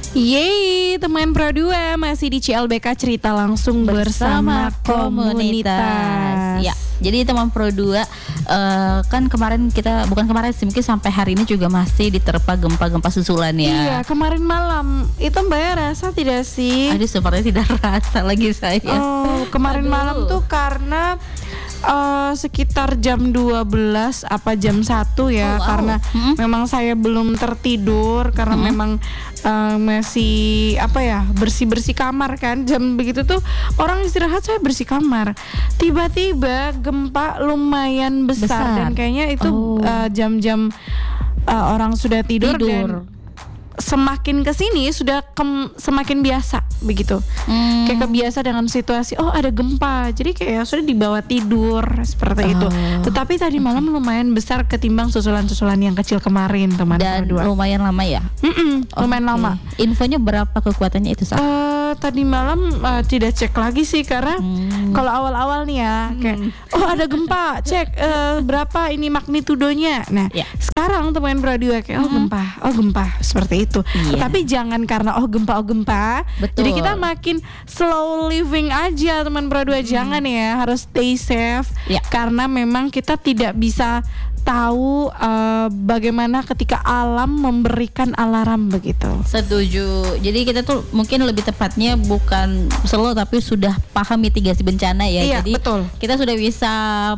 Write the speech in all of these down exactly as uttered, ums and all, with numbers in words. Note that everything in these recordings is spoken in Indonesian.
Yeay, teman Pro dua masih di C L B K cerita langsung bersama, bersama komunitas. komunitas. Ya, jadi teman Pro dua uh, kan kemarin kita bukan kemarin sih, mungkin sampai hari ini juga masih diterpa gempa-gempa susulan ya. Iya, kemarin malam itu Mbak ya rasa tidak sih? Aduh, sepertinya tidak rasa lagi saya. Oh, kemarin Aduh. malam tuh karena Uh, sekitar jam dua belas apa jam satu ya, oh, wow. karena hmm? memang saya belum tertidur karena hmm? memang uh, masih apa ya bersih-bersih kamar kan, jam begitu tuh orang istirahat saya bersih kamar, tiba-tiba gempa lumayan besar, besar. dan kayaknya itu oh. uh, jam-jam uh, orang sudah tidur, tidur. dan semakin kesini sudah kem, semakin biasa begitu, hmm. kayak kebiasa dengan situasi. Oh ada gempa, jadi kayak sudah dibawa tidur seperti oh. itu. Tetapi tadi malam lumayan besar ketimbang susulan-susulan yang kecil kemarin, teman. Dan dua. lumayan lama ya? Mm-mm, okay. Lumayan lama. Infonya berapa kekuatannya itu saat? Uh, tadi malam uh, tidak cek lagi sih karena hmm. kalau awal-awal nih ya hmm. kayak oh ada gempa, cek uh, berapa ini magnitudonya. Nah yeah. sekarang teman radio kayak oh hmm. gempa, oh gempa seperti itu. Itu. Iya. Tapi jangan karena oh gempa oh gempa. Betul. Jadi kita makin slow living aja teman Pro dua, hmm. jangan ya, harus stay safe. Ya. Karena memang kita tidak bisa tahu uh, bagaimana ketika alam memberikan alarm begitu. Setuju. Jadi kita tuh mungkin lebih tepatnya bukan slow tapi sudah paham mitigasi bencana ya. Iya, Jadi betul. kita sudah bisa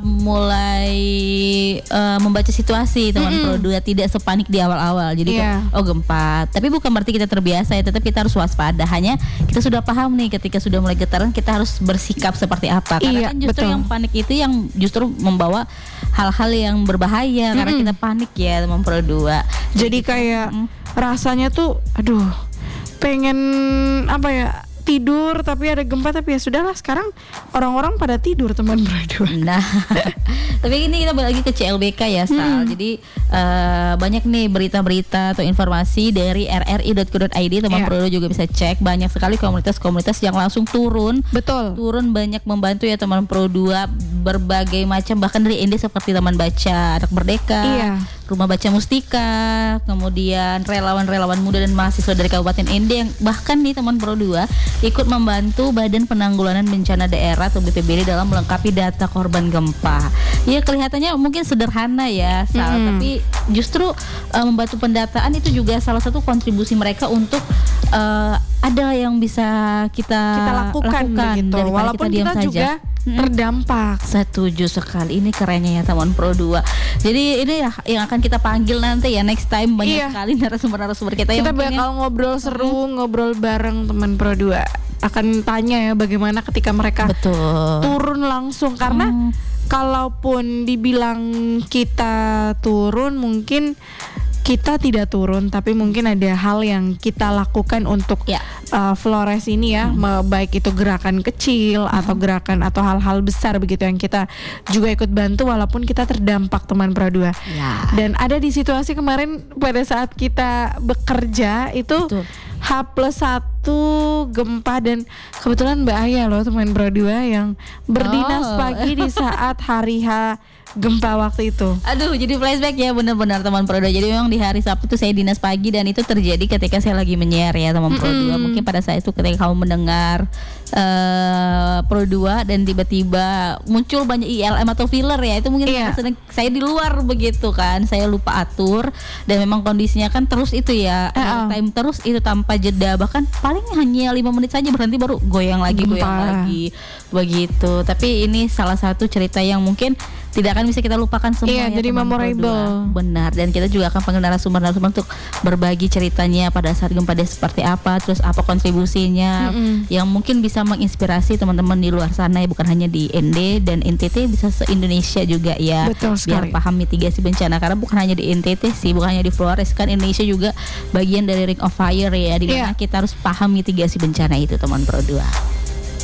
mulai uh, membaca situasi teman mm-hmm. Pro dua, tidak sepanik di awal-awal. Jadi yeah. oh gempa. Tapi bukan berarti kita terbiasa ya, tetap kita harus waspada. Hanya kita sudah paham nih ketika sudah mulai getaran kita harus bersikap seperti apa. Karena iya, kan justru betul. yang panik itu yang justru membawa hal-hal yang berbahaya mm-hmm. karena kita panik ya teman Pro dua. Jadi kayak mm-hmm. rasanya tuh aduh pengen apa ya tidur tapi ada gempa, tapi ya sudahlah, sekarang orang-orang pada tidur teman Pro dua. Nah, tapi ini kita balik lagi ke C L B K ya Sal. Hmm. Jadi uh, banyak nih berita-berita atau informasi dari r r i dot co dot i d, teman yeah. Pro dua juga bisa cek. Banyak sekali komunitas-komunitas yang langsung turun. Betul. Turun banyak membantu ya teman Pro dua, berbagai macam, bahkan dari N D seperti Taman Baca Anak Merdeka. Iya. Rumah Baca Mustika, kemudian relawan-relawan muda dan mahasiswa dari Kabupaten N D yang bahkan nih teman Pro dua ikut membantu Badan Penanggulangan Bencana Daerah atau B P B D dalam melengkapi data korban gempa. Ya kelihatannya mungkin sederhana ya Sal, hmm. tapi justru uh, membantu pendataan itu juga salah satu kontribusi mereka untuk uh, ada yang bisa kita, kita lakukan, lakukan begitu. Walaupun kita, kita juga saja. terdampak. Setuju sekali, ini kerennya ya teman Pro dua. Jadi ini ya yang akan kita panggil nanti ya next time, banyak iya. sekali narasumber-narasumber kita. Kita bakal ngobrol seru, hmm. ngobrol bareng teman Pro dua. Akan tanya ya bagaimana ketika mereka Betul. turun langsung, karena hmm. kalaupun dibilang kita turun mungkin kita tidak turun, tapi mungkin ada hal yang kita lakukan untuk ya. uh, Flores ini ya, hmm. baik itu gerakan kecil hmm. atau gerakan atau hal-hal besar begitu yang kita juga ikut bantu walaupun kita terdampak teman Pro dua. Ya. Dan ada di situasi kemarin pada saat kita bekerja itu Betul. H plus satu gempa, dan kebetulan Mbak Aya loh teman Pro dua yang berdinas oh. pagi di saat hari H gempa waktu itu. Aduh, jadi flashback ya, benar-benar teman Pro dua. Jadi memang di hari Sabtu tuh saya dinas pagi dan itu terjadi ketika saya lagi menyiar ya teman Pro dua. Mm-hmm. Mungkin pada saat itu ketika kamu mendengar uh, Pro dua dan tiba-tiba muncul banyak I L M atau filler ya, itu mungkin yeah. sedang, saya di luar begitu kan, saya lupa atur dan memang kondisinya kan terus itu ya, uh-uh. time terus itu tanpa jeda, bahkan paling hanya lima menit saja berhenti baru goyang lagi, gempa. goyang lagi begitu. Tapi ini salah satu cerita yang mungkin tidak akan bisa kita lupakan semua. Iya, ya, jadi memorable. Benar, dan kita juga akan panggil narasumber-narasumber untuk berbagi ceritanya pada saat gempa dia seperti apa, terus apa kontribusinya mm-hmm. yang mungkin bisa menginspirasi teman-teman di luar sana ya, bukan hanya di N D dan N T T, bisa se-Indonesia juga ya. Betul sekali. Biar paham mitigasi bencana, karena bukan hanya di N T T sih, bukan hanya di Flores, kan Indonesia juga bagian dari Ring of Fire ya, di mana yeah. kita harus paham mitigasi bencana itu teman Pro dua.